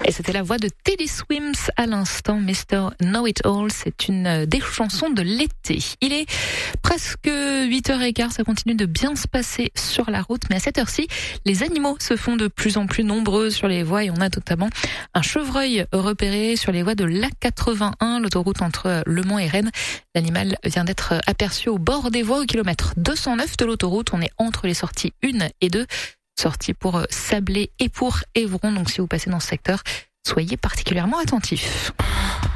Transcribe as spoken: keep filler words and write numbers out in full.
Et c'était la voix de Teddy Swims à l'instant, mister Know It All. C'est une des chansons de l'été. Il est presque huit heures quinze, ça continue de bien se passer sur la route. Mais à cette heure-ci, les animaux se font de plus en plus nombreux sur les voies et on a notamment un chevreuil repéré sur les voies de l'A quatre-vingt-un, l'autoroute entre Le Mans et Rennes. L'animal vient d'être aperçu au bord des voies au kilomètre deux cent neuf de l'autoroute. On est entre les sorties un et deux. Sortie pour Sablé et pour Évron. Donc si vous passez dans ce secteur, soyez particulièrement attentifs.